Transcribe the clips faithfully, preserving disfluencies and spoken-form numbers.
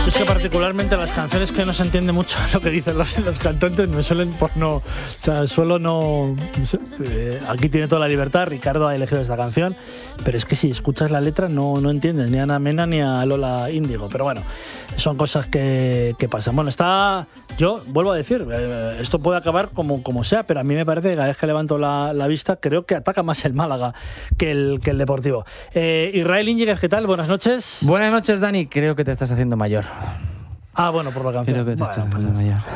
Es que particularmente las canciones que no se entiende mucho lo que dicen los, los cantantes me suelen por no, o sea, suelo no, no sé, eh, aquí tiene toda la libertad, Ricardo ha elegido esta canción, pero es que si escuchas la letra no, no entiendes ni a Ana Mena ni a Lola Índigo, pero bueno, son cosas que, que pasan. Bueno, está, yo vuelvo a decir, eh, esto puede acabar como, como sea, pero a mí me parece que cada vez que levanto la, la vista creo que ataca más el Málaga que el, que el Deportivo. Eh, Israel Íñiguez, ¿qué tal? Buenas noches. Buenas noches, Dani. Creo que te estás haciendo mayor. Ah, bueno, por la canción. Creo que te bueno, estás pues, haciendo mayor.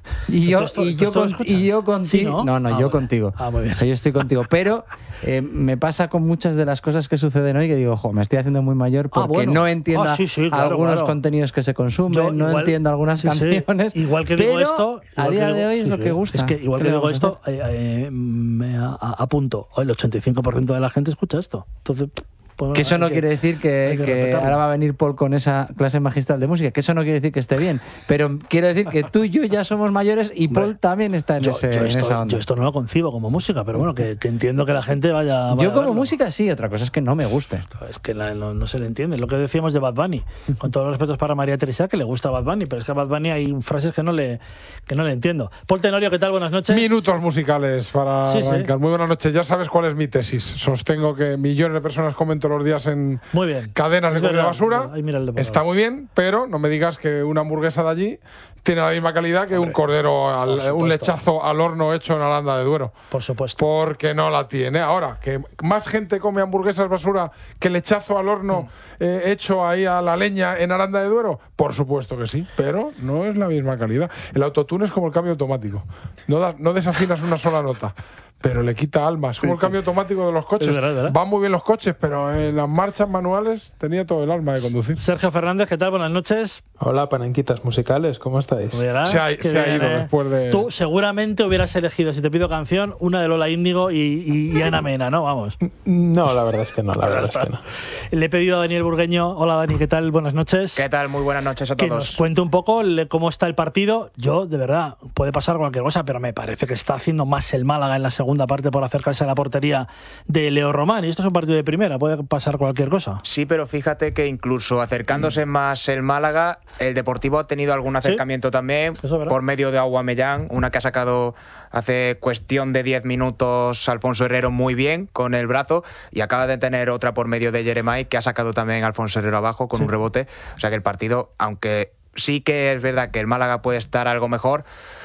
Y yo, esto, y, yo con, y yo contigo. ¿Sí, no? No, no, ah, yo vale. contigo. Ah, muy bien. Yo estoy contigo. Pero eh, me pasa con muchas de las cosas que suceden hoy que digo, jo, me estoy haciendo muy mayor porque ah, bueno. no entiendo ah, sí, sí, claro, algunos claro. contenidos que se consumen, Yo, no igual, entiendo algunas sí, canciones. Sí. Igual que digo pero esto. A día digo, de hoy es sí, lo sí. que gusta. Es que igual que digo esto, eh, eh, me a, a, apunto. El ochenta y cinco por ciento de la gente escucha esto. Entonces. Pues, que eso no que, quiere decir que, que, que ahora va a venir Paul con esa clase magistral de música, que eso no quiere decir que esté bien, pero quiero decir que tú y yo ya somos mayores y Paul Hombre, también está en, yo, ese, yo en esto, esa onda. Yo esto no lo concibo como música, pero bueno, que, que entiendo que la gente vaya, vaya Yo como a verlo. música sí, otra cosa es que no me guste. Es que la, no, no se le entiende. Lo que decíamos de Bad Bunny, con todos los respetos para María Teresa, que le gusta Bad Bunny, pero es que a Bad Bunny hay frases que no le, que no le entiendo. Paul Tenorio, ¿qué tal? Buenas noches. Minutos musicales para sí, arrancar. Sí. Muy buenas noches. Ya sabes cuál es mi tesis. Sostengo que millones de personas comen todos los días en muy bien. cadenas de comida basura. Ahí mira el Está muy bien, pero no me digas que una hamburguesa de allí tiene la misma calidad que Hombre, un cordero, al, un lechazo al horno hecho en Aranda de Duero. Por supuesto. Porque no la tiene. Ahora, que más gente come hamburguesas basura que lechazo al horno mm. eh, hecho ahí a la leña en Aranda de Duero, por supuesto que sí, pero no es la misma calidad. El autotune es como el cambio automático. No, da, no desafinas una sola nota, pero le quita alma. Es como sí, el cambio sí. automático de los coches. Es verdad, ¿verdad? Van muy bien los coches, pero en las marchas manuales tenía todo el alma de conducir. Sergio Fernández, ¿qué tal? Buenas noches. Hola, panenquitas musicales, ¿cómo estáis? Verá, se ha, se ha ido eh. después de... Tú seguramente hubieras elegido, si te pido canción, una de Lola Índigo y, y, y Ana Mena, ¿no? Vamos. No, la verdad es que no, la verdad es que no. Le he pedido a Daniel Burgueño. Hola, Dani, ¿qué tal? Buenas noches. ¿Qué tal? Muy buenas noches a todos. Que nos cuente un poco cómo está el partido. Yo, de verdad, puede pasar cualquier cosa, pero me parece que está haciendo más el Málaga en la segunda parte por acercarse a la portería de Leo Román. Y esto es un partido de primera, puede pasar cualquier cosa. Sí, pero fíjate que incluso acercándose mm. más el Málaga, el Deportivo ha tenido algún acercamiento ¿Sí? también por medio de Aubameyang, una que ha sacado hace cuestión de diez minutos Alfonso Herrero muy bien con el brazo, y acaba de tener otra por medio de Jeremai que ha sacado también Alfonso Herrero abajo con sí. un rebote. O sea que el partido, aunque sí que es verdad que el Málaga puede estar algo mejor,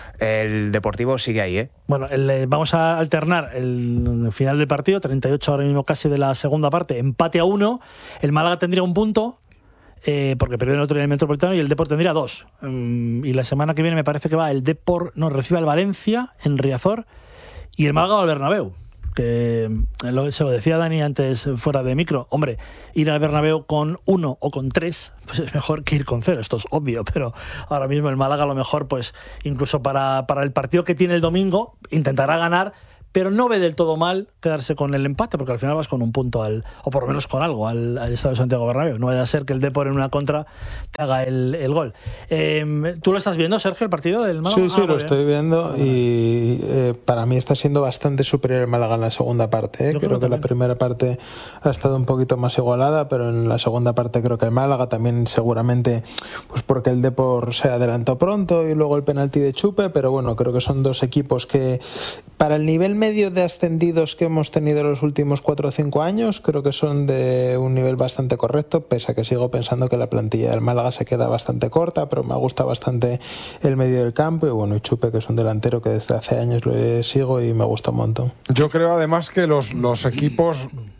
el Deportivo sigue ahí, ¿eh? Bueno, el, vamos a alternar el, el final del partido, treinta y ocho ahora mismo casi de la segunda parte, empate a uno, el Málaga tendría un punto, eh, porque perdió el otro día en el Metropolitano, y el Depor tendría dos. Um, y la semana que viene me parece que va el Depor, no, recibe al Valencia en Riazor, y el Málaga al Bernabéu. Que lo, se lo decía Dani antes fuera de micro, hombre, ir al Bernabéu con uno o con tres, pues es mejor que ir con cero, esto es obvio, pero ahora mismo el Málaga a lo mejor, pues incluso para, para el partido que tiene el domingo, intentará ganar, pero no ve del todo mal quedarse con el empate, porque al final vas con un punto, al, o por lo menos con algo, al, al Estadio Santiago Bernabéu. No vaya a ser que el Depor en una contra te haga el, el gol. Eh, ¿Tú lo estás viendo, Sergio, el partido del Málaga? Sí, sí, ah, lo estoy viendo y eh, para mí está siendo bastante superior el Málaga en la segunda parte. ¿eh? Creo, creo que también. La primera parte ha estado un poquito más igualada, pero en la segunda parte creo que el Málaga también seguramente, pues porque el Depor se adelantó pronto y luego el penalti de Chupe, pero bueno, creo que son dos equipos que para el nivel medio de ascendidos que hemos tenido los últimos cuatro o cinco años, creo que son de un nivel bastante correcto, pese a que sigo pensando que la plantilla del Málaga se queda bastante corta, pero me gusta bastante el medio del campo, y bueno, y Chupe, que es un delantero que desde hace años lo sigo y me gusta un montón. Yo creo además que los, los equipos,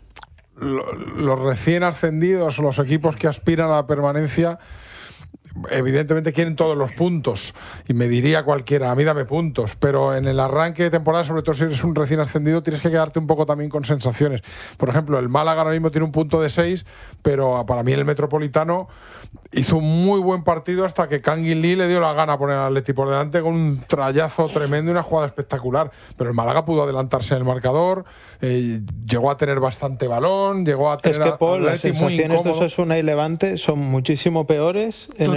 los recién ascendidos, los equipos que aspiran a la permanencia, evidentemente quieren todos los puntos, y me diría cualquiera, a mí dame puntos, pero en el arranque de temporada, sobre todo si eres un recién ascendido, tienes que quedarte un poco también con sensaciones. Por ejemplo, el Málaga ahora mismo tiene un punto de seis, pero para mí el Metropolitano hizo un muy buen partido hasta que Kangin Lee le dio la gana a poner al Atleti por delante con un trayazo tremendo y una jugada espectacular, pero el Málaga pudo adelantarse en el marcador, eh, llegó a tener bastante balón, llegó a tener... Es que, Paul, a las sensaciones de Osasuna y Levante son muchísimo peores en el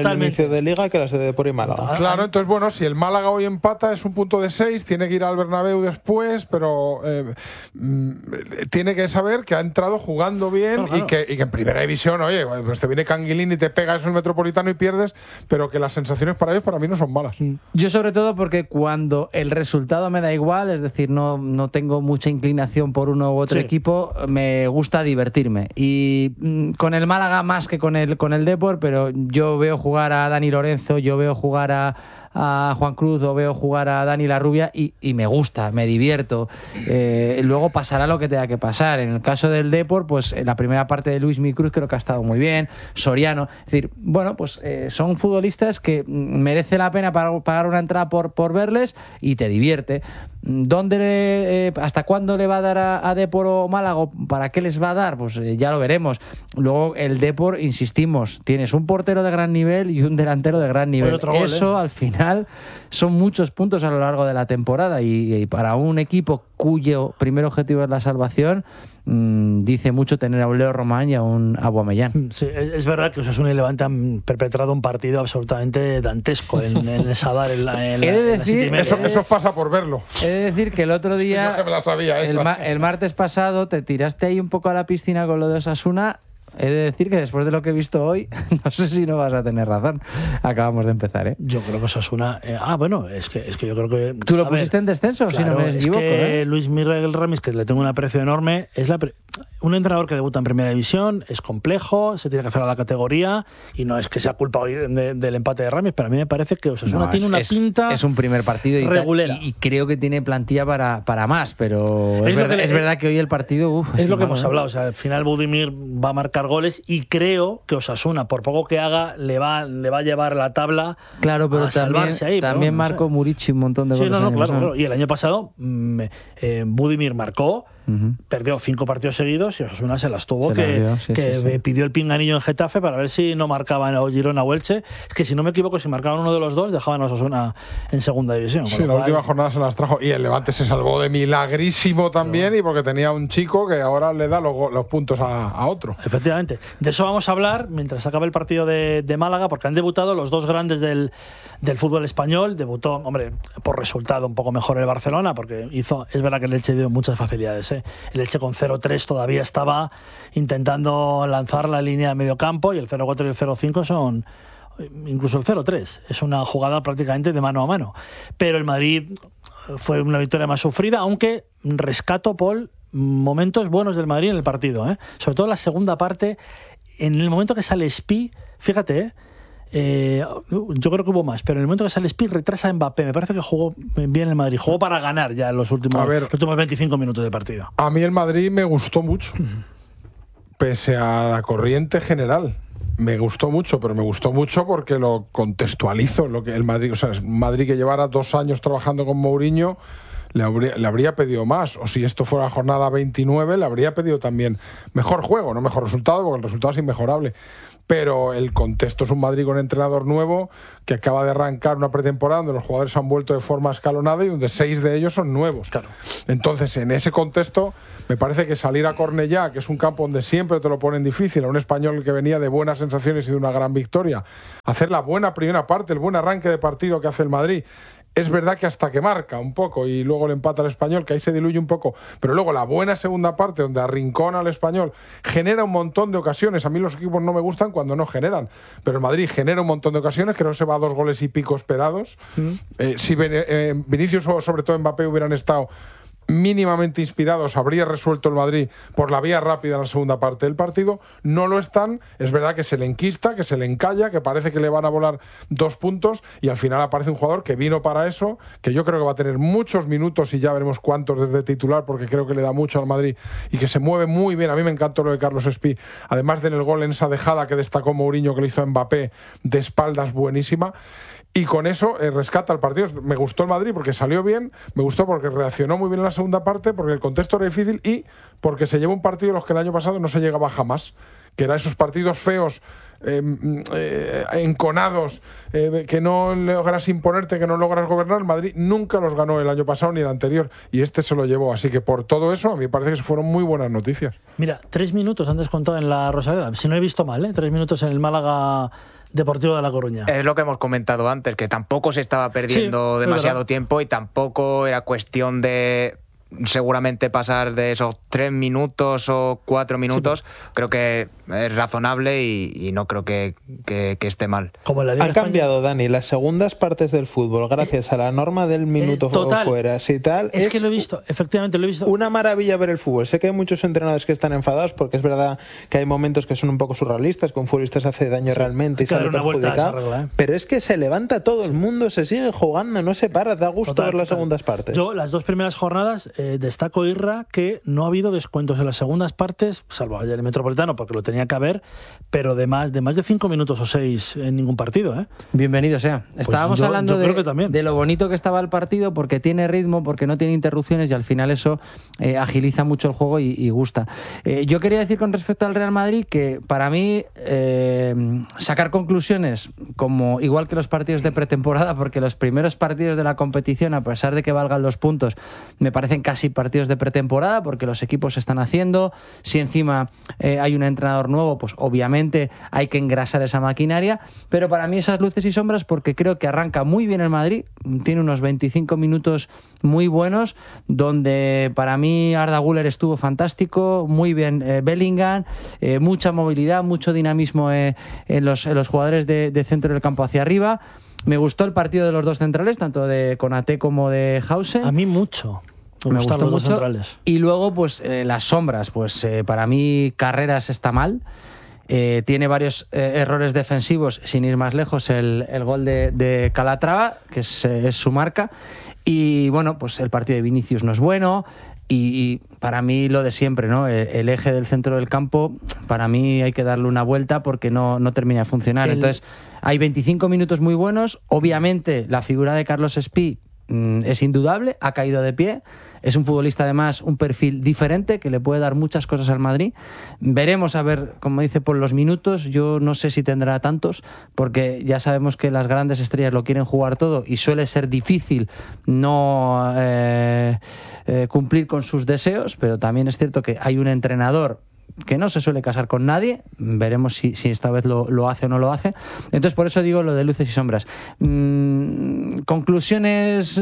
el inicio de Liga que las de Depor y Málaga. Claro, entonces bueno, si el Málaga hoy empata es un punto de seis, tiene que ir al Bernabéu después, pero eh, mm, tiene que saber que ha entrado jugando bien. Claro, claro. Y, que, y que en primera división, oye, pues te viene Canguilín y te pega eso en el Metropolitano y pierdes, pero que las sensaciones para ellos para mí no son malas. Yo sobre todo porque cuando el resultado me da igual, es decir, no, no tengo mucha inclinación por uno u otro sí. equipo, me gusta divertirme. Y mm, con el Málaga más que con el, con el Depor, pero yo veo jugar a Dani Lorenzo, yo veo jugar a, a Juan Cruz o veo jugar a Dani Larrubia y, y me gusta, me divierto. Eh, luego pasará lo que tenga que pasar. En el caso del Depor, pues en la primera parte de Luis Micruz creo que ha estado muy bien, Soriano. Es decir, bueno, pues eh, son futbolistas que merece la pena pagar una entrada por, por verles y te divierte. ¿Dónde le, eh, ¿Hasta cuándo le va a dar a, a Depor o Málaga? ¿Para qué les va a dar? Pues eh, ya lo veremos. Luego el Depor, insistimos, tienes un portero de gran nivel y un delantero de gran nivel. Gol, Eso ¿eh? al final son muchos puntos a lo largo de la temporada y, y para un equipo cuyo primer objetivo es la salvación, mmm, dice mucho tener a un Leo Román y a un Aubameyang. Sí, es verdad que Osasuna y Levante han perpetrado un partido absolutamente dantesco en, en el Sadar. En la, en he de la, decir, en eso, eso pasa por verlo. He de decir que el otro día, no se me la sabía, el, ma el martes pasado, te tiraste ahí un poco a la piscina con lo de Osasuna. He de decir que después de lo que he visto hoy, no sé si no vas a tener razón. Acabamos de empezar, ¿eh? Yo creo que Osasuna... Eh, ah, bueno, es que, es que yo creo que... ¿Tú lo pusiste ver, en descenso? Claro, si no me equivoco, es que ¿eh? Luis Miguel Ramis, que le tengo un aprecio enorme, es la pre un entrenador que debuta en primera división, es complejo, se tiene que hacer a la categoría y no es que sea culpa hoy de, del empate de Ramis, pero a mí me parece que Osasuna no, tiene es, una es, pinta es un primer partido y, regulera. Y, y creo que tiene plantilla para, para más, pero es, es, verdad, que, es verdad que hoy el partido... Uf, es, es lo que malo, hemos ¿eh? hablado, o sea, al final Budimir va a marcar goles y creo que Osasuna, por poco que haga, le va, le va a llevar la tabla. Claro, pero a también, ahí, también no marcó sé. Murici un montón de sí, goles. Sí, no, no, claro, claro. Y el año pasado mmm, eh, Budimir marcó, uh-huh. perdió cinco partidos seguidos y Osasuna se las tuvo, se que, la sí, que sí, sí. pidió el pinganillo en Getafe para ver si no marcaban o Girona o Elche. Es que si no me equivoco, si marcaban uno de los dos, dejaban a Osasuna en segunda división. Sí, la cual... última jornada se las trajo. Y el Levante se salvó de milagrísimo también, pero... y porque tenía un chico que ahora le da los, los puntos a, a otro. Efectivamente. De eso vamos a hablar mientras acabe el partido de, de Málaga, porque han debutado los dos grandes del, del fútbol español. Debutó, hombre, por resultado un poco mejor el Barcelona, porque hizo, es verdad que el Elche dio muchas facilidades, ¿eh? El Elche con cero tres todavía estaba intentando lanzar la línea de medio campo y el cero cuatro y el cero cinco son... incluso el cero tres, es una jugada prácticamente de mano a mano. Pero el Madrid fue una victoria más sufrida, aunque rescato, Paul, momentos buenos del Madrid en el partido, ¿eh? Sobre todo en la segunda parte, en el momento que sale Spi, fíjate, ¿eh? Eh, yo creo que hubo más, pero en el momento que sale Spi retrasa a Mbappé. Me parece que jugó bien el Madrid, jugó para ganar ya en los últimos, ver, los últimos veinticinco minutos de partido. A mí el Madrid me gustó mucho, pese a la corriente general. Me gustó mucho, pero me gustó mucho porque lo contextualizo. Lo que el Madrid, o sea, el Madrid que llevara dos años trabajando con Mourinho, le habría, le habría pedido más. O si esto fuera jornada veintinueve, le habría pedido también mejor juego, no mejor resultado, porque el resultado es inmejorable. Pero el contexto es un Madrid con entrenador nuevo que acaba de arrancar una pretemporada donde los jugadores han vuelto de forma escalonada y donde seis de ellos son nuevos. Claro. Entonces, en ese contexto, me parece que salir a Cornellá, que es un campo donde siempre te lo ponen difícil, a un Español que venía de buenas sensaciones y de una gran victoria, hacer la buena primera parte, el buen arranque de partido que hace el Madrid. Es verdad que hasta que marca un poco y luego le empata al Español, que ahí se diluye un poco, pero luego la buena segunda parte donde arrincona al Español genera un montón de ocasiones. A mí los equipos no me gustan cuando no generan, pero el Madrid genera un montón de ocasiones, creo que se va a dos goles y pico esperados. Mm. Eh, si eh, Vinicius o sobre todo Mbappé hubieran estado mínimamente inspirados, habría resuelto el Madrid por la vía rápida en la segunda parte del partido. No lo están, es verdad que se le enquista, que se le encalla, que parece que le van a volar dos puntos y al final aparece un jugador que vino para eso, que yo creo que va a tener muchos minutos y ya veremos cuántos desde titular, porque creo que le da mucho al Madrid y que se mueve muy bien. A mí me encantó lo de Carlos Espí, además de en el gol en esa dejada que destacó Mourinho que le hizo a Mbappé de espaldas, buenísima. Y con eso eh, rescata el partido. Me gustó el Madrid porque salió bien, me gustó porque reaccionó muy bien en la segunda parte, porque el contexto era difícil y porque se llevó un partido de los que el año pasado no se llegaba jamás, que eran esos partidos feos, eh, eh, enconados, eh, que no logras imponerte, que no logras gobernar. El Madrid nunca los ganó el año pasado ni el anterior y este se lo llevó. Así que por todo eso a mí me parece que fueron muy buenas noticias. Mira, tres minutos han descontado en la Rosaleda, si no he visto mal, ¿eh? Tres minutos en el Málaga Deportivo de La Coruña. Es lo que hemos comentado antes, que tampoco se estaba perdiendo sí, demasiado tiempo y tampoco era cuestión de seguramente pasar de esos tres minutos o cuatro minutos. Sí, pues. Creo que es razonable y, y no creo que, que, que esté mal. Como en la Liga ha España. Cambiado, Dani, las segundas partes del fútbol gracias eh, a la norma del minuto eh, fuera y tal. Es, es que lo he visto, efectivamente lo he visto. Una maravilla ver el fútbol. Sé que hay muchos entrenadores que están enfadados porque es verdad que hay momentos que son un poco surrealistas, que un futbolista se hace daño sí, realmente y sale perjudicado. Regla, ¿eh? Pero es que se levanta todo el mundo, se sigue jugando, no se para, da gusto total, ver las total. segundas partes. Yo las dos primeras jornadas eh, destaco, Irra, que no ha habido descuentos en las segundas partes, salvo ayer el Metropolitano porque lo tenía que haber, pero de más de más de cinco minutos o seis en ningún partido, ¿eh? Bienvenido sea. Pues Estábamos yo, hablando yo de, creo que también. de lo bonito que estaba el partido, porque tiene ritmo, porque no tiene interrupciones y al final eso eh, agiliza mucho el juego y, y gusta. Eh, yo quería decir con respecto al Real Madrid que para mí eh, sacar conclusiones como igual que los partidos de pretemporada, porque los primeros partidos de la competición, a pesar de que valgan los puntos, me parecen casi partidos de pretemporada porque los equipos se están haciendo. Si encima eh, hay un entrenador nuevo, pues obviamente hay que engrasar esa maquinaria, pero para mí esas luces y sombras porque creo que arranca muy bien el Madrid, tiene unos veinticinco minutos muy buenos, donde para mí Arda Güler estuvo fantástico, muy bien eh, Bellingham, eh, mucha movilidad, mucho dinamismo eh, en, los, en los jugadores de, de centro del campo hacia arriba. Me gustó el partido de los dos centrales, tanto de Konaté como de Hausen. A mí mucho. Me, me gustó mucho. Y luego, pues, eh, las sombras. Pues eh, para mí, Carreras está mal. Eh, tiene varios eh, errores defensivos, sin ir más lejos, el, el gol de, de Calatrava, que es, eh, es su marca. Y bueno, pues el partido de Vinicius no es bueno. Y, y para mí lo de siempre, ¿no? El, el eje del centro del campo, para mí hay que darle una vuelta porque no, no termina de funcionar. El... Entonces, hay veinticinco minutos muy buenos. Obviamente, la figura de Carlos Espí mm, es indudable, ha caído de pie. Es un futbolista, además, un perfil diferente que le puede dar muchas cosas al Madrid. Veremos, a ver, como dice, por los minutos. Yo no sé si tendrá tantos, porque ya sabemos que las grandes estrellas lo quieren jugar todo y suele ser difícil no eh, eh, cumplir con sus deseos, pero también es cierto que hay un entrenador que no se suele casar con nadie. Veremos si, si esta vez lo, lo hace o no lo hace. Entonces, por eso digo lo de luces y sombras. Mm, ¿Conclusiones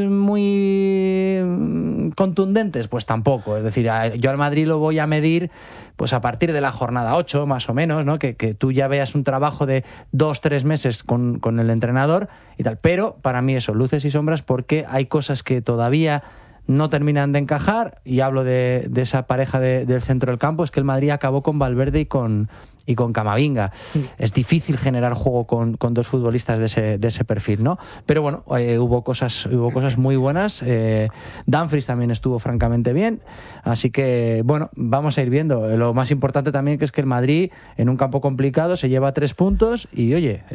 muy contundentes? Pues tampoco. Es decir, yo al Madrid lo voy a medir pues a partir de la jornada ocho, más o menos, ¿no? Que, que tú ya veas un trabajo de dos, tres meses con, con el entrenador y tal. Pero para mí eso, luces y sombras, porque hay cosas que todavía no terminan de encajar, y hablo de, de esa pareja de, del centro del campo. Es que el Madrid acabó con Valverde y con, y con Camavinga. Sí. Es difícil generar juego con, con dos futbolistas de ese, de ese perfil, ¿no? Pero bueno, eh, hubo cosas hubo cosas muy buenas. Eh, Dumfries también estuvo francamente bien. Así que, bueno, vamos a ir viendo. Lo más importante también que es que el Madrid, en un campo complicado, se lleva tres puntos y, oye,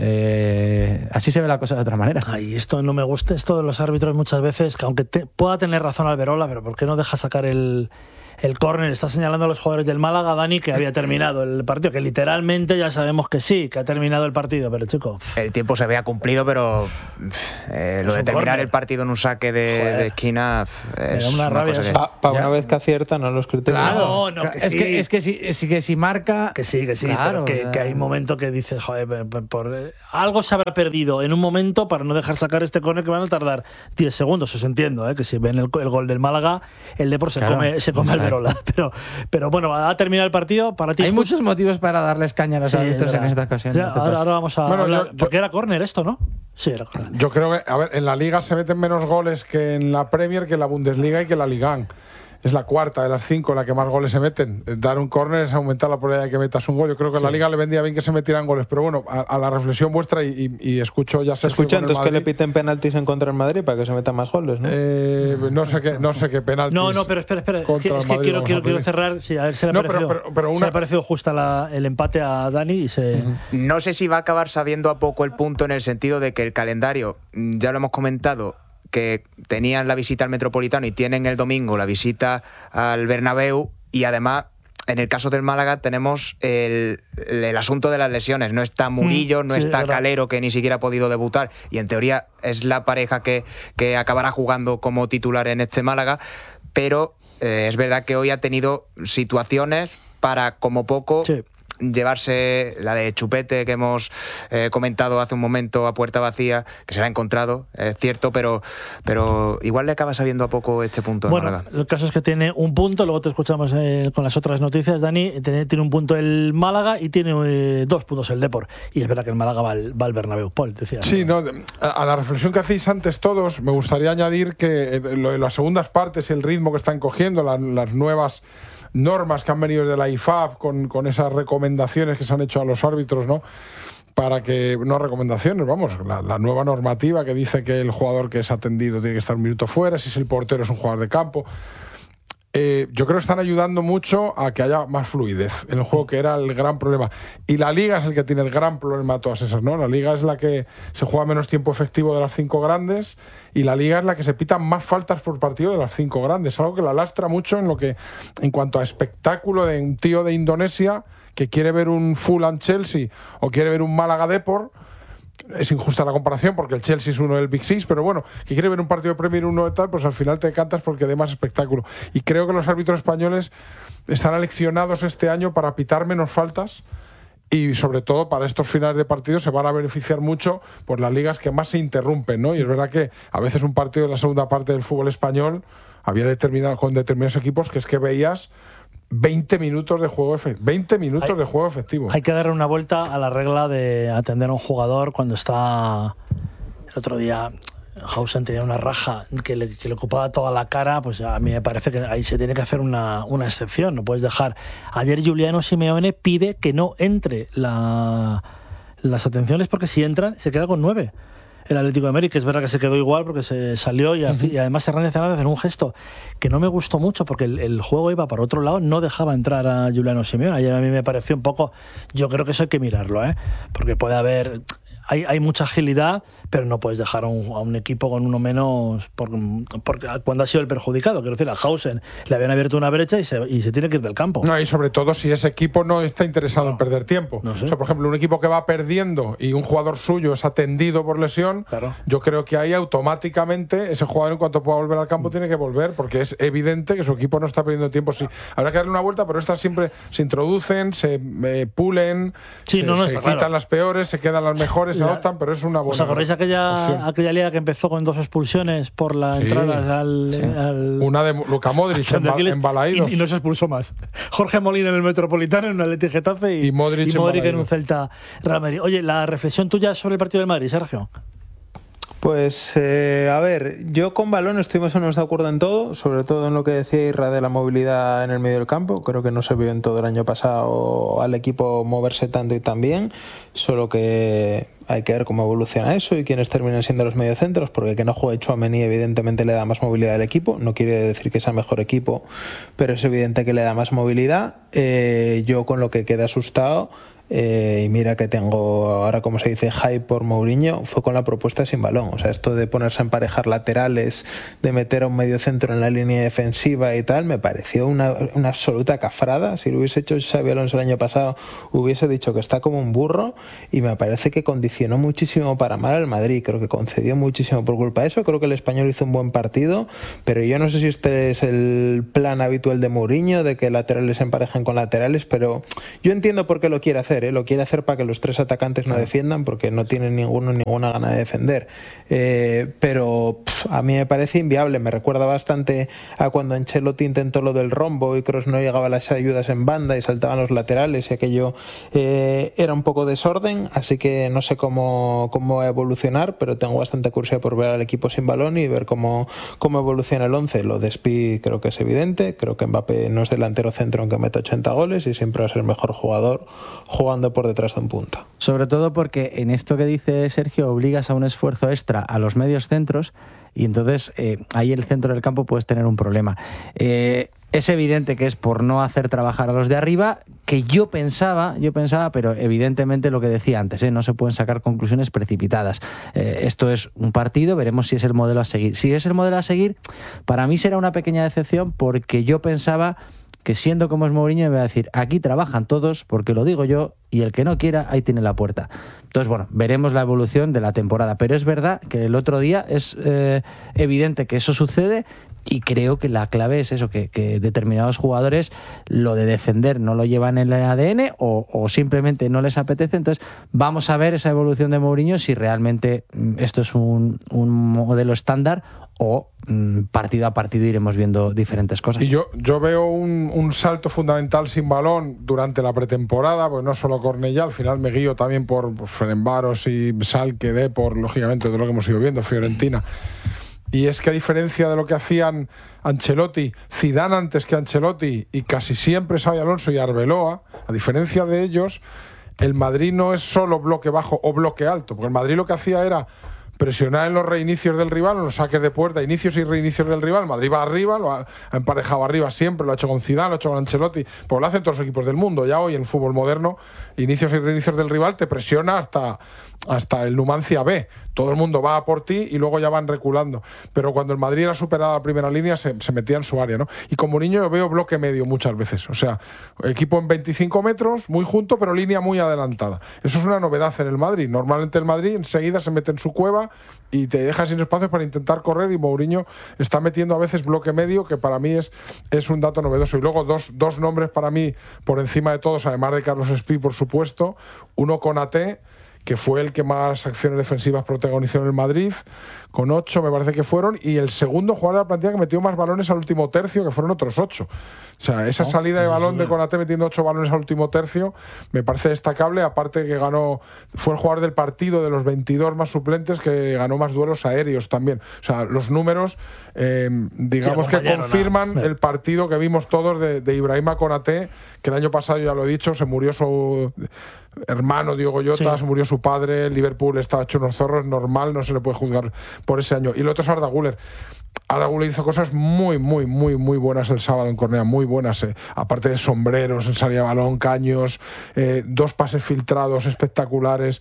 eh, así se ve la cosa de otra manera. Ay, esto no me gusta, esto de los árbitros muchas veces, que aunque te, pueda tener razón Alberola, pero ¿por qué no deja sacar el... el córner? Está señalando a los jugadores del Málaga, Dani, que había terminado el partido, que literalmente ya sabemos que sí, que ha terminado el partido, pero chico... El tiempo se había cumplido, pero eh, lo de terminar córner. El partido en un saque de, de esquina es una, una rabia. Que... Para pa una vez que acierta, no los criterios. Claro, no, que es, sí. que, es que si, es que si marca... Que sí, que sí, claro, pero que, que hay momentos que dices, joder, por, por, por, algo se habrá perdido en un momento para no dejar sacar este córner, que van a tardar diez segundos, os entiendo, ¿eh? Que si ven el, el gol del Málaga, el Depor se claro, come, se come Alberola, pero... Pero bueno, ha terminado el partido. Para ti, hay Just... muchos motivos para darles caña a los sí, árbitros en esta ocasión. Ya, ahora, ahora vamos a bueno, hablar, yo, porque yo, era córner esto, ¿no? Sí, era córner. Yo creo que, a ver, en la Liga se meten menos goles que en la Premier, que en la Bundesliga y que en la Liga. Es la cuarta de las cinco la que más goles se meten. Dar un córner es aumentar la probabilidad de que metas un gol. Yo creo que en sí. la Liga le vendía bien que se metieran goles. Pero bueno, a, a la reflexión vuestra, y, y, y escucho ya se escucha entonces que le piten penaltis en contra del Madrid para que se metan más goles, ¿no? Eh, no sé qué, no sé qué penaltis. No, no, pero espera, espera. Es que, es que quiero, quiero, quiero cerrar. Sí, a ver si le ha no, parecido, pero, pero, pero una... se le ha parecido justa la, el empate a Dani y se. Uh-huh. No sé si va a acabar sabiendo a poco el punto, en el sentido de que el calendario, ya lo hemos comentado, que tenían la visita al Metropolitano y tienen el domingo la visita al Bernabéu, y además en el caso del Málaga tenemos el, el, el asunto de las lesiones. No está Murillo, no sí, está Calero, que ni siquiera ha podido debutar, y en teoría es la pareja que, que acabará jugando como titular en este Málaga, pero eh, es verdad que hoy ha tenido situaciones para, como poco, sí. llevarse la de Chupete que hemos eh, comentado hace un momento a puerta vacía, que se la ha encontrado, es cierto, pero, pero igual le acaba sabiendo a poco este punto. Bueno, Málaga. El caso es que tiene un punto, luego te escuchamos eh, con las otras noticias, Dani. Tiene, tiene un punto el Málaga y tiene eh, dos puntos el Depor. Y es verdad que el Málaga va al, va al Bernabéu. Paul, decía. Sí, no, a, a la reflexión que hacéis antes todos, me gustaría añadir que eh, lo de las segundas partes y el ritmo que están cogiendo, la, las nuevas normas que han venido de la I F A B con, con esas recomendaciones que se han hecho a los árbitros, ¿no? Para que, no recomendaciones, vamos, la, la nueva normativa que dice que el jugador que es atendido tiene que estar un minuto fuera, si es el portero es un jugador de campo. Eh, yo creo que están ayudando mucho a que haya más fluidez en el juego, que era el gran problema. Y la Liga es el que tiene el gran problema de todas esas, ¿no? La Liga es la que se juega menos tiempo efectivo de las cinco grandes y la Liga es la que se pitan más faltas por partido de las cinco grandes, algo que la lastra mucho en lo que, en cuanto a espectáculo de un tío de Indonesia que quiere ver un Fulham Chelsea o quiere ver un Málaga Depor. Es injusta la comparación porque el Chelsea es uno del Big Six, pero bueno, que quiere ver un partido de Premier uno de tal, pues al final te cantas porque dé más espectáculo. Y creo que los árbitros españoles están aleccionados este año para pitar menos faltas y sobre todo para estos finales de partido se van a beneficiar mucho por las ligas que más se interrumpen, ¿no? Y es verdad que a veces un partido de la segunda parte del fútbol español había determinado con determinados equipos que es que veías veinte minutos de juego efectivo. veinte minutos hay, de juego efectivo. Hay que darle una vuelta a la regla de atender a un jugador cuando está. El otro día Hausen tenía una raja que le, que le ocupaba toda la cara, pues a mí me parece que ahí se tiene que hacer una, una excepción. No puedes dejar. Ayer Giuliano Simeone pide que no entre la, las atenciones porque si entran se queda con nueve. El Atlético de Madrid, que es verdad que se quedó igual porque se salió y, uh-huh. y además Hernández Hernández en un gesto que no me gustó mucho porque el, el juego iba para otro lado, no dejaba entrar a Giuliano Simeone. Ayer a mí me pareció un poco, yo creo que eso hay que mirarlo, ¿eh? Porque puede haber, hay, hay mucha agilidad, pero no puedes dejar a un, a un equipo con uno menos por, por, cuando ha sido el perjudicado. Quiero decir, a Hausen le habían abierto una brecha y se, y se tiene que ir del campo. No, y sobre todo si ese equipo no está interesado no. en perder tiempo. No sé. O sea, por ejemplo, un equipo que va perdiendo y un jugador suyo es atendido por lesión, claro. yo creo que ahí automáticamente ese jugador en cuanto pueda volver al campo mm. tiene que volver, porque es evidente que su equipo no está perdiendo tiempo. Sí, habrá que darle una vuelta, pero estas siempre se introducen, se eh, pulen, sí, se, no, no, se quitan claro. las peores, se quedan las mejores, se la, adoptan, pero es una buena. ¿Os acordáis aquella, aquella liga que empezó con dos expulsiones por la sí, entrada al, sí. al... Una de Luka Modric en, ba en Balaídos. Y, y no se expulsó más. Jorge Molina en el Metropolitano, en un Athletic Getafe y, y Modric, y Modric en, en un Celta Real Madrid. Oye, la reflexión tuya sobre el partido del Madrid, Sergio. Pues, eh, a ver, yo con balón estoy más o menos de acuerdo en todo, sobre todo en lo que decía Irra de la movilidad en el medio del campo. Creo que no se vio en todo el año pasado al equipo moverse tanto y tan bien, solo que hay que ver cómo evoluciona eso y quiénes terminan siendo los mediocentros, porque que no juegue Tchouaméni evidentemente le da más movilidad al equipo. No quiere decir que sea mejor equipo, pero es evidente que le da más movilidad. Eh, yo con lo que quedé asustado, Eh, y mira que tengo ahora, como se dice, hype por Mourinho, fue con la propuesta sin balón. O sea, esto de ponerse a emparejar laterales, de meter a un medio centro en la línea defensiva y tal, me pareció una, una absoluta cafrada. Si lo hubiese hecho Xabi Alonso el año pasado, hubiese dicho que está como un burro, y me parece que condicionó muchísimo para mal al Madrid. Creo que concedió muchísimo por culpa de eso. Creo que el Español hizo un buen partido, pero yo no sé si este es el plan habitual de Mourinho, de que laterales se emparejen con laterales, pero yo entiendo por qué lo quiere hacer. ¿eh? Lo quiere hacer para que los tres atacantes no defiendan, porque no tienen ninguno ninguna gana de defender. Eh, pero pff, a mí me parece inviable. Me recuerda bastante a cuando Ancelotti intentó lo del rombo y Kroos no llegaba a las ayudas en banda y saltaban los laterales, y aquello eh, era un poco desorden. Así que no sé cómo, cómo va a evolucionar, pero tengo bastante curiosidad por ver al equipo sin balón y ver cómo, cómo evoluciona el once. Lo de Spi creo que es evidente. Creo que Mbappé no es delantero centro aunque meta ochenta goles, y siempre va a ser el mejor jugador jugando por detrás de un punta. Sobre todo porque en esto que dice Sergio obligas a un esfuerzo extra a los medios centros, y entonces eh, ahí el centro del campo puedes tener un problema. Eh, es evidente que es por no hacer trabajar a los de arriba, que yo pensaba, yo pensaba, pero evidentemente lo que decía antes, ¿eh? no se pueden sacar conclusiones precipitadas. Eh, esto es un partido, veremos si es el modelo a seguir. Si es el modelo a seguir, para mí será una pequeña decepción, porque yo pensaba que siendo como es Mourinho me va a decir, aquí trabajan todos, porque lo digo yo, y el que no quiera, ahí tiene la puerta. Entonces, bueno, veremos la evolución de la temporada. Pero es verdad que el otro día es eh, evidente que eso sucede y creo que la clave es eso, que, que determinados jugadores lo de defender no lo llevan en el A D N o, o simplemente no les apetece. Entonces, vamos a ver esa evolución de Mourinho si realmente esto es un, un modelo estándar o mmm, partido a partido iremos viendo diferentes cosas. Y yo, yo veo un, un salto fundamental sin balón durante la pretemporada, pues no solo Cornellá, al final me guío también por, por Ferencváros y Schalke, Depor, lógicamente, de lo que hemos ido viendo, Fiorentina. Y es que a diferencia de lo que hacían Ancelotti, Zidane antes que Ancelotti y casi siempre Xabi Alonso y Arbeloa, a diferencia de ellos, el Madrid no es solo bloque bajo o bloque alto, porque el Madrid lo que hacía era presionar en los reinicios del rival, en los saques de puerta, inicios y reinicios del rival. Madrid va arriba, lo ha, ha emparejado arriba siempre, lo ha hecho con Zidane, lo ha hecho con Ancelotti, pues lo hacen todos los equipos del mundo. Ya hoy en fútbol moderno, inicios y reinicios del rival te presiona hasta, hasta el Numancia B. Todo el mundo va a por ti y luego ya van reculando. Pero cuando el Madrid era superado a la primera línea, se, se metía en su área, ¿no? Y como niño yo veo bloque medio muchas veces. O sea, equipo en veinticinco metros, muy junto, pero línea muy adelantada. Eso es una novedad en el Madrid. Normalmente el Madrid enseguida se mete en su cueva y te deja sin espacio para intentar correr, y Mourinho está metiendo a veces bloque medio, que para mí es, es un dato novedoso. Y luego dos, dos nombres para mí por encima de todos, además de Carlos Espí, por supuesto. Uno, Konaté, que fue el que más acciones defensivas protagonizó en el Madrid, con ocho me parece que fueron, y el segundo jugador de la plantilla que metió más balones al último tercio, que fueron otros ocho. O sea, esa salida de balón de Konaté metiendo ocho balones al último tercio me parece destacable, aparte que ganó, fue el jugador del partido de los veintidós más suplentes que ganó más duelos aéreos también. O sea, los números, eh, digamos sí, que confirman nada. El partido que vimos todos de, de Ibrahima Konaté, que el año pasado, ya lo he dicho, se murió su hermano Diogo Jota, sí. Se murió su padre, el Liverpool estaba hecho unos zorros, normal, no se le puede juzgar por ese año. Y lo otro es Arda Güler. Arda Güler hizo cosas muy, muy, muy, muy buenas el sábado en Cornellá, muy buenas, eh. aparte de sombreros, en salida de balón, caños, eh, dos pases filtrados espectaculares.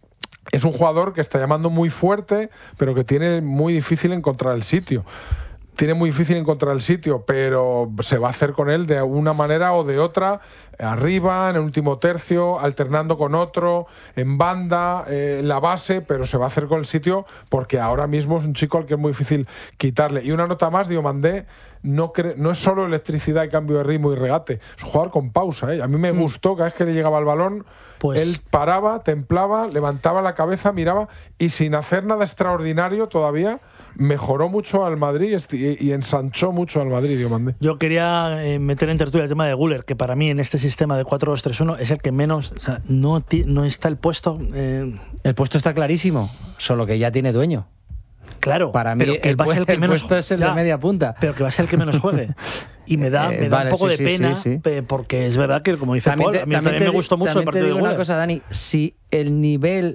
Es un jugador que está llamando muy fuerte, pero que tiene muy difícil encontrar el sitio. Tiene muy difícil encontrar el sitio, pero se va a hacer con él de una manera o de otra, arriba, en el último tercio, alternando con otro, en banda, eh, en la base, pero se va a hacer con el sitio porque ahora mismo es un chico al que es muy difícil quitarle. Y una nota más, Diomandé no, no es solo electricidad y cambio de ritmo y regate, es un jugador con pausa, ¿eh? A mí me mm. gustó, cada vez que le llegaba el balón, pues... él paraba, templaba, levantaba la cabeza, miraba y sin hacer nada extraordinario todavía, mejoró mucho al Madrid y, y ensanchó mucho al Madrid, Diomandé. Yo quería eh, meter en tertulia el tema de Güler, que para mí en este sistema de cuatro dos tres uno es el que menos, o sea, no, no está el puesto... Eh... El puesto está clarísimo, solo que ya tiene dueño. Claro, para mí pero que el, va a ser el que el menos puesto es el ya, de media punta. Pero que va a ser el que menos juegue. Y me da, me da eh, vale, un poco sí, de pena, sí, sí. porque es verdad que, como dice también Paul, te, a mí también, también me gustó mucho el partido te digo de Güler. Una cosa, Dani, si el nivel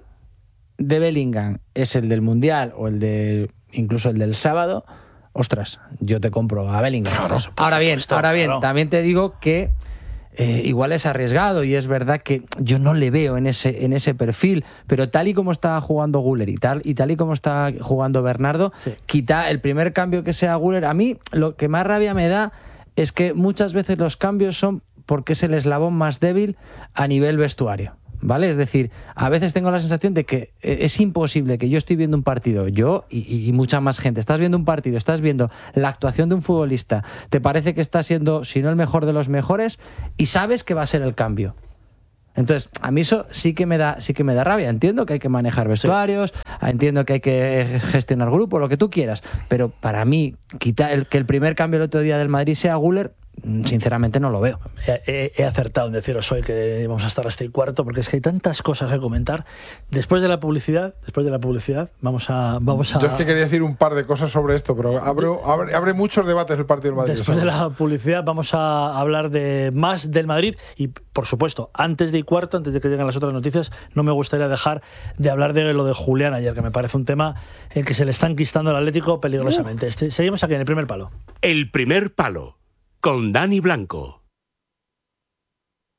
de Bellingham es el del Mundial o el de incluso el del sábado, ostras, yo te compro a Bellingham. Claro, ahora bien, supuesto, ahora bien, claro. También te digo que Eh, igual es arriesgado y es verdad que yo no le veo en ese, en ese perfil, pero tal y como está jugando Güler y tal, y tal y como está jugando Bernardo, sí. Quita el primer cambio que sea Güler. A mí lo que más rabia me da es que muchas veces los cambios son porque es el eslabón más débil a nivel vestuario, ¿vale? Es decir, a veces tengo la sensación de que es imposible que yo estoy viendo un partido, yo y, y mucha más gente, estás viendo un partido, estás viendo la actuación de un futbolista, te parece que está siendo, si no el mejor de los mejores, y sabes que va a ser el cambio. Entonces, a mí eso sí que me da, sí que me da rabia. Entiendo que hay que manejar vestuarios, sí. Entiendo que hay que gestionar grupo, lo que tú quieras, pero para mí, quitar el, que el primer cambio el otro día del Madrid sea Güler, sinceramente no lo veo. He, he acertado en deciros hoy que íbamos a estar hasta el cuarto, porque es que hay tantas cosas que comentar. Después de la publicidad, después de la publicidad, vamos a, vamos a... Yo es que quería decir un par de cosas sobre esto, pero abre, abre, abre muchos debates el partido del Madrid. Después de la publicidad vamos a hablar de más del Madrid y, por supuesto, antes de y cuarto, antes de que lleguen las otras noticias, no me gustaría dejar de hablar de lo de Julián ayer, que me parece un tema en que se le está enquistando el Atlético peligrosamente. Uh. Este, seguimos aquí en el primer palo. El primer palo. Con Dani Blanco.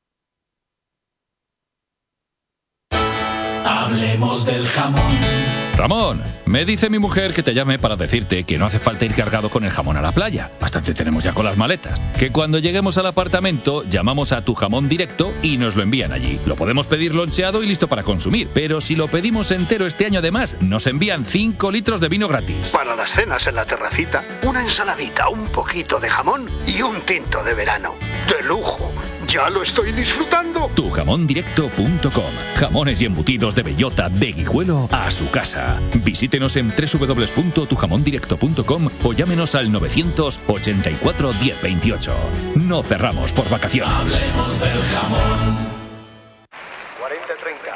Hablemos del jamón. Ramón, me dice mi mujer que te llame para decirte que no hace falta ir cargado con el jamón a la playa. Bastante tenemos ya con las maletas. Que cuando lleguemos al apartamento, llamamos a Tu Jamón Directo y nos lo envían allí. Lo podemos pedir loncheado y listo para consumir. Pero si lo pedimos entero este año además, nos envían cinco litros de vino gratis. Para las cenas en la terracita, una ensaladita, un poquito de jamón y un tinto de verano. ¡De lujo! ¡Ya lo estoy disfrutando! tu jamón directo punto com. Jamones y embutidos de bellota de Guijuelo a su casa. Visítenos en doble u doble u doble u punto tu jamón directo punto com o llámenos al novecientos ochenta y cuatro diez veintiocho. No cerramos por vacaciones. Hablemos del jamón. cuarenta treinta.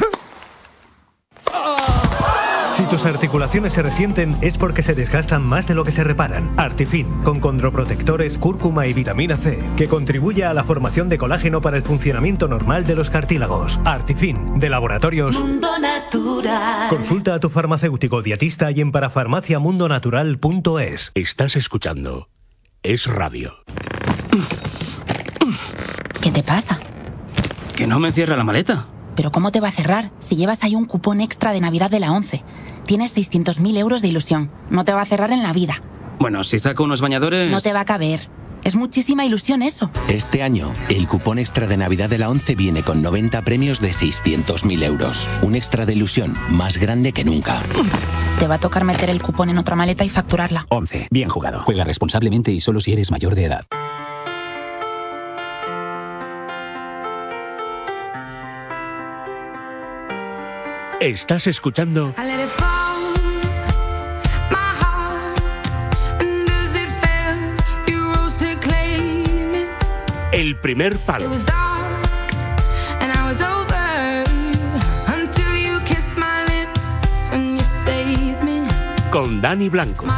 Si tus articulaciones se resienten es porque se desgastan más de lo que se reparan. Artifin, con condroprotectores, cúrcuma y vitamina C, que contribuye a la formación de colágeno para el funcionamiento normal de los cartílagos. Artifin, de Laboratorios Mundo Natural. Consulta a tu farmacéutico dietista y en parafarmacia mundo natural punto es. Estás escuchando Es Radio. ¿Qué te pasa? Que no me cierra la maleta. ¿Pero cómo te va a cerrar si llevas ahí un cupón extra de Navidad de la ONCE? Tienes seiscientos mil euros de ilusión. No te va a cerrar en la vida. Bueno, si saco unos bañadores... No te va a caber. Es muchísima ilusión eso. Este año, el cupón extra de Navidad de la ONCE viene con noventa premios de seiscientos mil euros. Un extra de ilusión más grande que nunca. Te va a tocar meter el cupón en otra maleta y facturarla. ONCE. Bien jugado. Juega responsablemente y solo si eres mayor de edad. Estás escuchando El Primer Palo con Dani Blanco.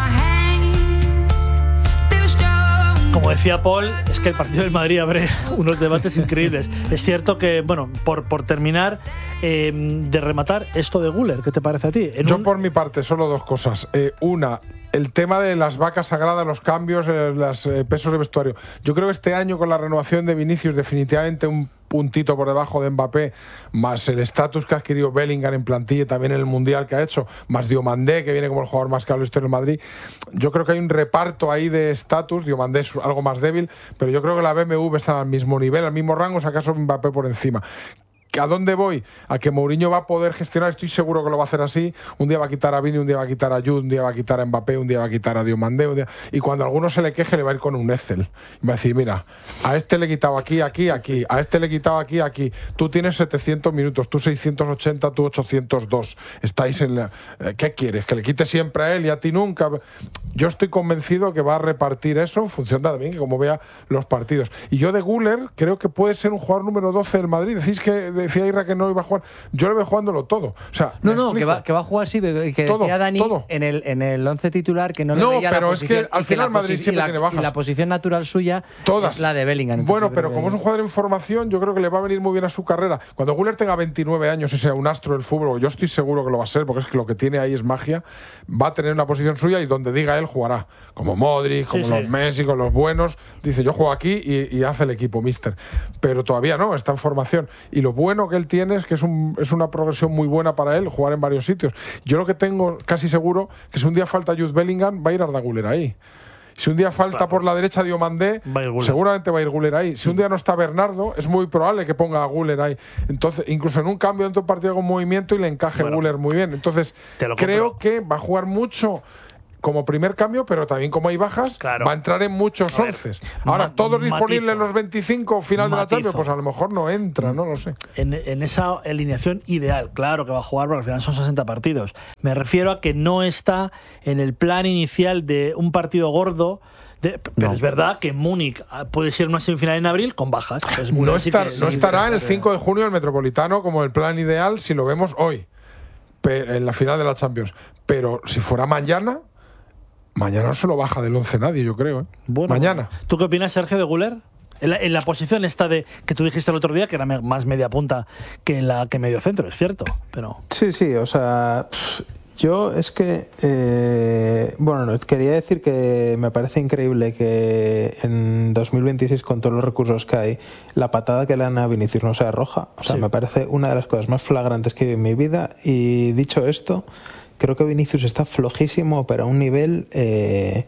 Como decía Paul, es que el partido del Madrid abre unos debates increíbles. Es cierto que, bueno, por, por terminar, eh, de rematar, esto de Güler, ¿qué te parece a ti? En Yo un... por mi parte, solo dos cosas. Eh, una, el tema de las vacas sagradas, los cambios, eh, los eh, pesos de vestuario. Yo creo que este año con la renovación de Vinicius, definitivamente un puntito por debajo de Mbappé, más el estatus que ha adquirido Bellingham en plantilla y también en el Mundial que ha hecho, más Diomandé, que viene como el jugador más caro en el Madrid. Yo creo que hay un reparto ahí de estatus. Diomandé es algo más débil, pero yo creo que la B M W está al mismo nivel, al mismo rango, si acaso Mbappé por encima. ¿A dónde voy? A que Mourinho va a poder gestionar, estoy seguro que lo va a hacer así. Un día va a quitar a Vini, un día va a quitar a Jude, un día va a quitar a Mbappé, un día va a quitar a Diomandé, un día... y cuando a alguno se le queje le va a ir con un Excel. Y va a decir, mira, a este le he quitado aquí, aquí, aquí, a este le he quitado aquí, aquí. Tú tienes setecientos minutos, tú seiscientos ochenta, tú ochocientos dos. Estáis en la... ¿Qué quieres? ¿Que le quite siempre a él y a ti nunca? Yo estoy convencido que va a repartir eso en función también que como vea los partidos. Y yo de Güler creo que puede ser un jugador número doce del Madrid. Decís que decía Ira que no iba a jugar. Yo lo veo jugándolo todo. O sea, no, no, que va, que va a jugar sí, que todo, decía Dani todo. en el en el once titular que no, no le veía pero la es posición. que al final Madrid siempre la, tiene bajas. Y la posición natural suya Todas. es la de Bellingham. Bueno, pero como es un jugador en formación, yo creo que le va a venir muy bien a su carrera. Cuando Güler tenga veintinueve años y sea un astro del fútbol, yo estoy seguro que lo va a ser, porque es que lo que tiene ahí es magia, va a tener una posición suya y donde diga él jugará. Como Modric, como sí, los sí. Messi, con los buenos. Dice, yo juego aquí y, y hace el equipo, mister. Pero todavía no, está en formación. Y lo bueno que él tiene es que es, un, es una progresión muy buena para él, jugar en varios sitios. Yo lo que tengo casi seguro que si un día falta Jude Bellingham, va a ir Arda Güler ahí. Si un día falta claro. por la derecha Diomandé, seguramente va a ir Güler ahí. Si un día no está Bernardo, es muy probable que ponga a Güler ahí. Entonces, incluso en un cambio dentro del partido con movimiento y le encaje bueno, Güler muy bien. Entonces, creo compro. que va a jugar mucho como primer cambio, pero también como hay bajas, claro. va a entrar en muchos onces. Ahora, todos disponibles en los veinticinco final matizo. de la Champions, pues a lo mejor no entra, no lo sé. En, en esa alineación ideal, claro que va a jugar, porque al final son sesenta partidos. Me refiero a que no está en el plan inicial de un partido gordo. De, pero no. es verdad que Múnich puede ser una semifinal en abril con bajas. Es muy no estar, que, no estará en el cinco de junio el Metropolitano como el plan ideal si lo vemos hoy, en la final de la Champions. Pero si fuera mañana, mañana no se lo baja del once nadie, yo creo. ¿eh? Bueno, mañana. ¿Tú qué opinas, Sergio, de Güler? En la, en la posición esta de que tú dijiste el otro día, que era más media punta que la que medio centro, es cierto. Pero... Sí, sí, o sea... Pff, yo es que... Eh, bueno, quería decir que me parece increíble que en dos mil veintiséis, con todos los recursos que hay, la patada que le dan a Vinicius no sea roja. O sea, sí. me parece una de las cosas más flagrantes que he visto en mi vida. Y dicho esto... creo que Vinicius está flojísimo, pero a un nivel... Eh,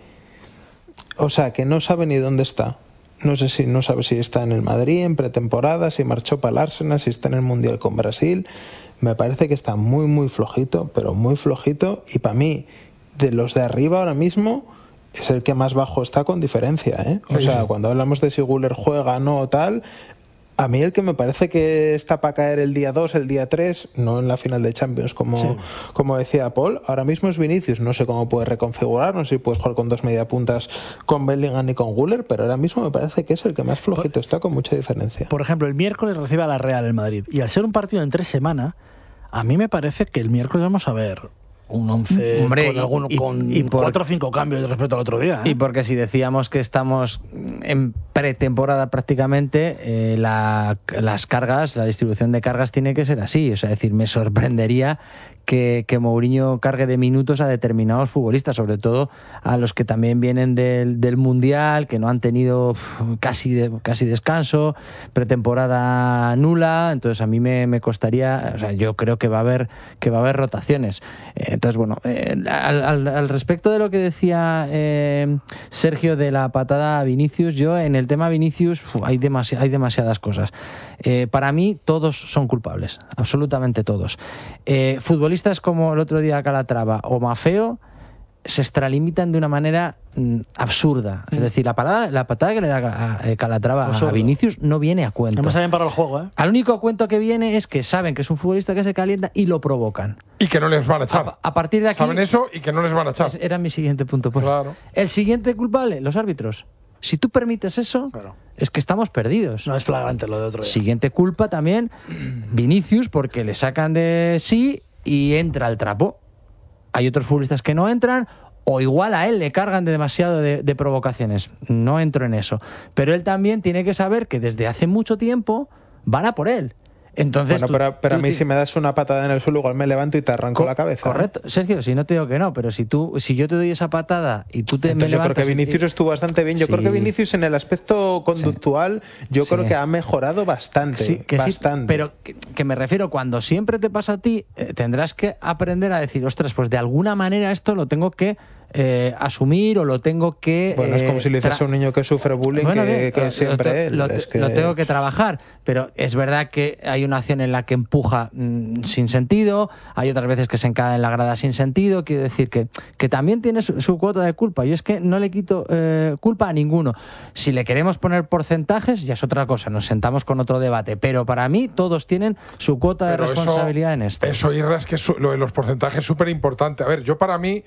o sea, que no sabe ni dónde está. No sé si no sabe si está en el Madrid en pretemporada, si marchó para el Arsenal, si está en el Mundial con Brasil. Me parece que está muy, muy flojito, pero muy flojito. Y para mí, de los de arriba ahora mismo, es el que más bajo está con diferencia, ¿eh? O sí, sea, sí. cuando hablamos de si Güler juega, no, tal... A mí el que me parece que está para caer el día dos, el día tres, no en la final de Champions, como, sí. como decía Paul, ahora mismo es Vinicius. No sé cómo puede reconfigurar, no sé si puedes jugar con dos mediapuntas con Bellingham y con Güler, pero ahora mismo me parece que es el que más flojito está, con mucha diferencia. Por ejemplo, el miércoles recibe a la Real el Madrid, y al ser un partido en tres semanas, a mí me parece que el miércoles vamos a ver un once Hombre, con, algún, y, con y por, cuatro o cinco cambios respecto al otro día, ¿eh? Y porque si decíamos que estamos en pretemporada prácticamente, eh, la, las cargas, la distribución de cargas tiene que ser así. O sea, es decir, me sorprendería que, que Mourinho cargue de minutos a determinados futbolistas, sobre todo a los que también vienen del, del Mundial, que no han tenido casi, de, casi descanso, pretemporada nula. Entonces a mí me, me costaría, o sea, yo creo que va a haber, que va a haber rotaciones. Eh, Entonces, bueno, eh, al, al, al respecto de lo que decía eh, Sergio de la patada a Vinicius, yo en el tema Vinicius uf, hay, demasi hay demasiadas cosas. Eh, para mí todos son culpables, absolutamente todos. Eh, futbolistas como el otro día Calatrava o Maffeo se extralimitan de una manera mm, absurda. Mm. Es decir, la patada, la patada que le da a, a Calatrava Absurdo. a Vinicius no viene a cuento. No saben para el juego, ¿eh? Al único cuento que viene es que saben que es un futbolista que se calienta y lo provocan. Y que no les van a echar. A, a partir de aquí... Saben eso y que no les van a echar. Era mi siguiente punto. Pues. Claro. El siguiente culpable, los árbitros. Si tú permites eso, claro. es que estamos perdidos. No es flagrante lo de otro día. Siguiente culpa también, Vinicius, porque le sacan de sí y entra el trapo. Hay otros futbolistas que no entran, o igual a él le cargan de demasiado de, de provocaciones. No entro en eso. Pero él también tiene que saber que desde hace mucho tiempo van a por él. Entonces, bueno, tú, pero, pero tú, a mí si me das una patada en el suelo, igual me levanto y te arranco la cabeza. Correcto, ¿eh? Sergio, si no te digo que no, pero si tú, si yo te doy esa patada y tú te Entonces me yo creo que Vinicius y... estuvo bastante bien. Yo sí. creo que Vinicius en el aspecto conductual, sí. yo sí. creo que ha mejorado bastante. Sí, que bastante. Sí, pero que, que me refiero, cuando siempre te pasa a ti, eh, tendrás que aprender a decir, ostras, pues de alguna manera esto lo tengo que Eh, asumir o lo tengo que... Bueno, es como eh, si le dices a un niño que sufre bullying bueno, que, que lo, siempre él. Lo, es que... lo tengo que trabajar, pero es verdad que hay una acción en la que empuja mmm, sin sentido, hay otras veces que se encara en la grada sin sentido, quiero decir que, que también tiene su, su cuota de culpa. Yo es que no le quito eh, culpa a ninguno. Si le queremos poner porcentajes, ya es otra cosa, nos sentamos con otro debate, pero para mí todos tienen su cuota pero de responsabilidad eso, en esto. Eso, Irra, es que su, lo de los porcentajes es súper importante. A ver, yo para mí...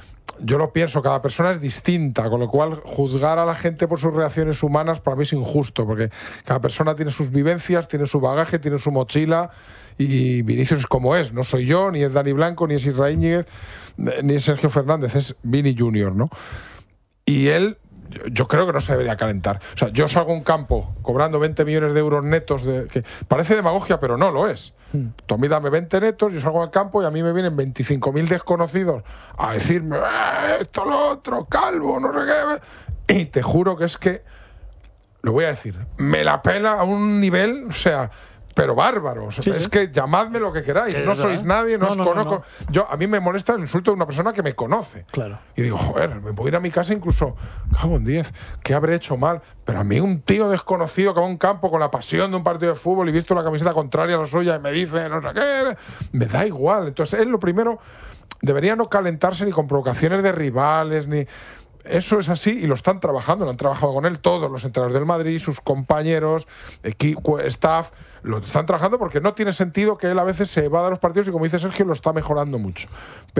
Yo lo pienso, cada persona es distinta, con lo cual juzgar a la gente por sus reacciones humanas para mí es injusto, porque cada persona tiene sus vivencias, tiene su bagaje, tiene su mochila, y Vinicius es como es, no soy yo, ni es Dani Blanco, ni es Isra Íñiguez, ni es Sergio Fernández, es Vini Junior, ¿no? Y él, yo creo que no se debería calentar. O sea, yo salgo a un campo cobrando veinte millones de euros netos, de, que parece demagogia, pero no lo es. Tú a mí dame veinte netos, yo salgo al campo y a mí me vienen veinticinco mil desconocidos a decirme eh, esto, lo otro, calvo, no sé qué. Y te juro que es que, lo voy a decir, me la pela a un nivel, o sea, pero bárbaro. O sea, sí, es sí. que llamadme lo que queráis, no sois nadie, no, no os no, conozco. No, no. Yo, a mí me molesta el insulto de una persona que me conoce. Claro. Y digo, joder, me puedo ir a mi casa incluso, cago en diez, ¿qué habré hecho mal? Pero a mí un tío desconocido que va a un campo con la pasión de un partido de fútbol y visto la camiseta contraria a la suya y me dice, no sé qué, me da igual. Entonces, él lo primero, debería no calentarse ni con provocaciones de rivales, ni... Eso es así y lo están trabajando, lo han trabajado con él todos los entrenadores del Madrid, sus compañeros, equipo, staff, lo están trabajando porque no tiene sentido que él a veces se va a dar los partidos y, como dice Sergio, lo está mejorando mucho. Pero